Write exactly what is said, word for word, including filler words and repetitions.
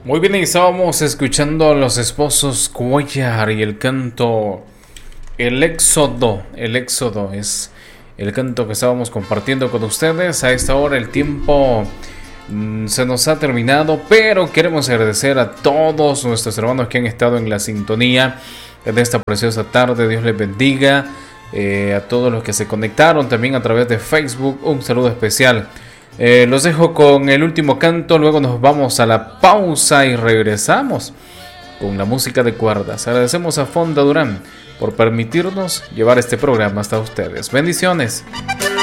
Muy bien, y estábamos escuchando a los esposos Cuellar y el canto El Éxodo. El Éxodo es el canto que estábamos compartiendo con ustedes. A esta hora el tiempo mmm, se nos ha terminado, pero queremos agradecer a todos nuestros hermanos que han estado en la sintonía de esta preciosa tarde. Dios les bendiga. Eh, a todos los que se conectaron también a través de Facebook, un saludo especial. Eh, los dejo con el último canto, luego nos vamos a la pausa y regresamos con la música de cuerdas. Agradecemos a Fonda Durán por permitirnos llevar este programa hasta ustedes. Bendiciones.